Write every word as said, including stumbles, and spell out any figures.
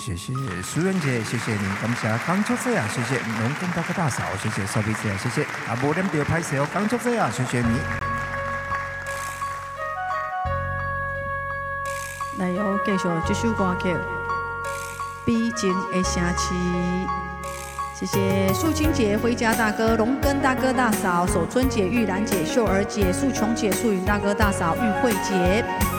谢谢苏仁姐，谢谢你，感谢江竹飞啊，谢谢龙根大哥大嫂，谢谢邵碧姐，谢谢啊，无念着拍摄哦，江竹飞啊，谢谢你。 来哦，继续这首歌曲《逼近的城市》。谢谢素清姐、回家大哥、龙根大哥大嫂、守春姐、玉兰姐、秀儿姐、素琼姐、素云大哥大嫂、玉慧姐。